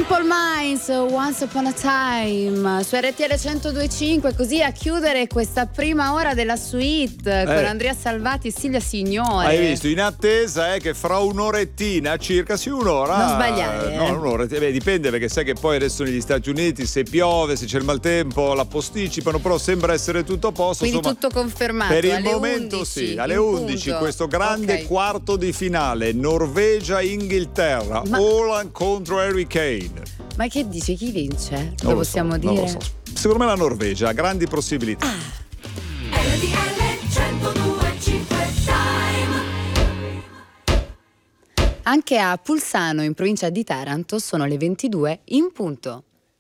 Simple Minds, Once Upon a Time su RTL 102.5, così a chiudere questa prima ora della suite con Andrea Salvati e Silvia Signore. Hai visto? In attesa che fra un'orettina, circa un'ora. Non sbagliare. No, un'ora. Dipende, perché sai che poi adesso negli Stati Uniti se piove, se c'è il maltempo, la posticipano, però sembra essere tutto a posto. Quindi insomma, tutto confermato. Per il alle momento 11, sì, alle 11 punto. questo grande quarto di finale, Norvegia-Inghilterra, Holland contro Harry Kane. Ma che dice, chi vince? Non Lo lo possiamo so, dire? non lo so. Secondo me la Norvegia ha grandi possibilità. Anche a Pulsano, in provincia di Taranto, sono le 22 in punto.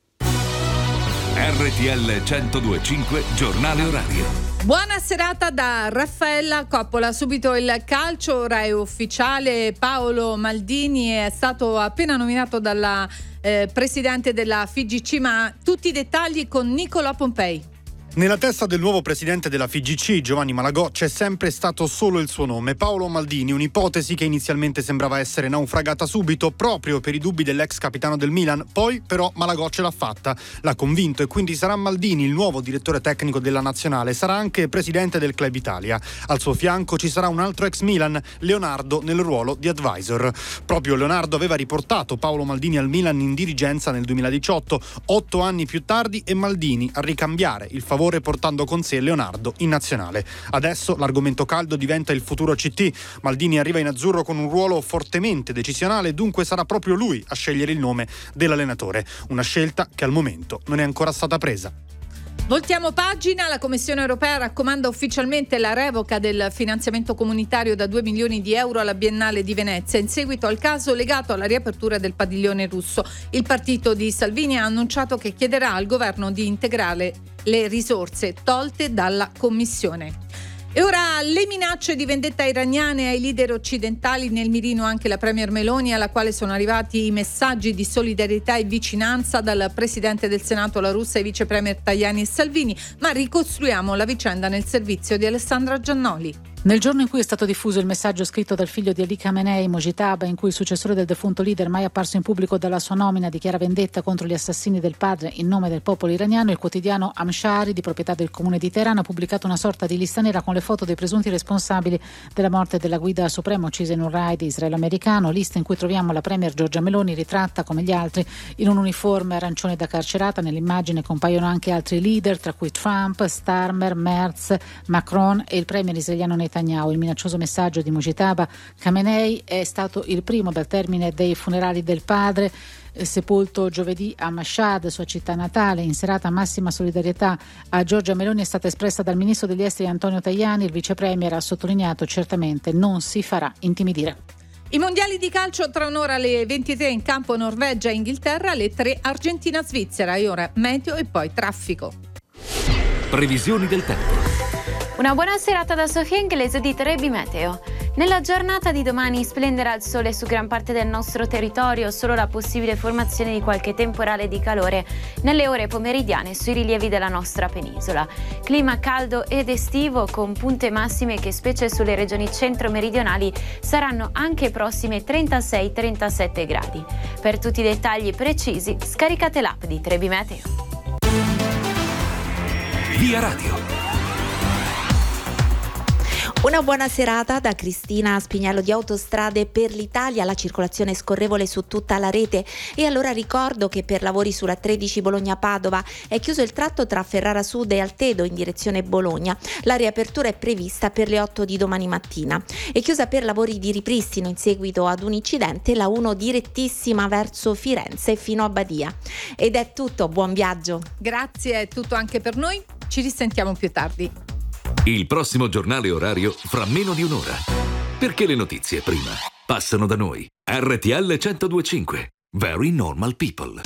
RTL 102.5 giornale orario. Buona serata da Raffaella Coppola. Subito il calcio, ora è ufficiale. Paolo Maldini è stato appena nominato dalla presidente della FIGC, ma tutti i dettagli con Nicola Pompei. Nella testa del nuovo presidente della FIGC, Giovanni Malagò, c'è sempre stato solo il suo nome, Paolo Maldini, un'ipotesi che inizialmente sembrava essere naufragata subito proprio per i dubbi dell'ex capitano del Milan. Poi però Malagò ce l'ha fatta, l'ha convinto, e quindi sarà Maldini il nuovo direttore tecnico della nazionale. Sarà anche presidente del Club Italia. Al suo fianco ci sarà un altro ex Milan, Leonardo, nel ruolo di advisor. Proprio Leonardo aveva riportato Paolo Maldini al Milan in dirigenza nel 2018, 8 anni più tardi, e Maldini a ricambiare il favore portando con sé Leonardo in nazionale. Adesso l'argomento caldo diventa il futuro CT. Maldini arriva in azzurro con un ruolo fortemente decisionale, dunque sarà proprio lui a scegliere il nome dell'allenatore, una scelta che al momento non è ancora stata presa. Voltiamo pagina. La Commissione europea raccomanda ufficialmente la revoca del finanziamento comunitario da 2 milioni di euro alla Biennale di Venezia in seguito al caso legato alla riapertura del padiglione russo. Il partito di Salvini ha annunciato che chiederà al governo di integrare le risorse tolte dalla Commissione. E ora le minacce di vendetta iraniane ai leader occidentali, nel mirino anche la premier Meloni, alla quale sono arrivati i messaggi di solidarietà e vicinanza dal presidente del Senato La Russa e vice premier Tajani e Salvini, ma ricostruiamo la vicenda nel servizio di Alessandra Giannoli. Nel giorno in cui è stato diffuso il messaggio scritto dal figlio di Ali Khamenei, Mojtaba, in cui il successore del defunto leader, mai apparso in pubblico dalla sua nomina, dichiara vendetta contro gli assassini del padre in nome del popolo iraniano, il quotidiano Amshari, di proprietà del comune di Teheran, ha pubblicato una sorta di lista nera con le foto dei presunti responsabili della morte della guida suprema uccisa in un raid israelo-americano, lista in cui troviamo la premier Giorgia Meloni ritratta come gli altri in un uniforme arancione da carcerata. Nell'immagine compaiono anche altri leader, tra cui Trump, Starmer, Merz, Macron e il premier israeliano Netanyahu. Il minaccioso messaggio di Mojtaba Khamenei è stato il primo dal termine dei funerali del padre, sepolto giovedì a Mashhad, sua città natale. In serata massima solidarietà a Giorgia Meloni è stata espressa dal ministro degli esteri Antonio Tajani. Il vice premier ha sottolineato: certamente non si farà intimidire. I mondiali di calcio tra un'ora alle 23 in campo Norvegia e Inghilterra, alle 3 Argentina-Svizzera. E ora meteo e poi traffico. Previsioni del tempo. Una buona serata da Sofia Inglese di Trebi Meteo. Nella giornata di domani splenderà il sole su gran parte del nostro territorio, solo la possibile formazione di qualche temporale di calore nelle ore pomeridiane sui rilievi della nostra penisola. Clima caldo ed estivo con punte massime che, specie sulle regioni centro-meridionali, saranno anche prossime 36-37 gradi. Per tutti i dettagli precisi scaricate l'app di Trebi Meteo. Via Radio. Una buona serata da Cristina Spignello di Autostrade per l'Italia. La circolazione è scorrevole su tutta la rete, e allora ricordo che per lavori sulla 13 Bologna-Padova è chiuso il tratto tra Ferrara Sud e Altedo in direzione Bologna. La riapertura è prevista per le 8 di domani mattina. È chiusa per lavori di ripristino in seguito ad un incidente la 1 direttissima verso Firenze fino a Badia. Ed è tutto, buon viaggio. Grazie, è tutto anche per noi. Ci risentiamo più tardi. Il prossimo giornale orario fra meno di un'ora. Perché le notizie prima passano da noi. RTL 102.5. Very normal people.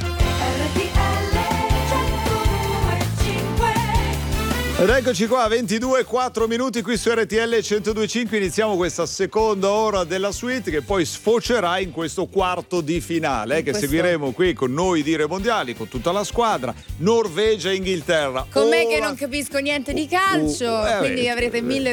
Ed eccoci qua, 22:04 qui su RTL 102.5. Iniziamo questa seconda ora della suite, che poi sfocerà in questo quarto di finale, che seguiremo qui con noi dire mondiali, con tutta la squadra, Norvegia e Inghilterra. Con me che non capisco niente di calcio, quindi avrete mille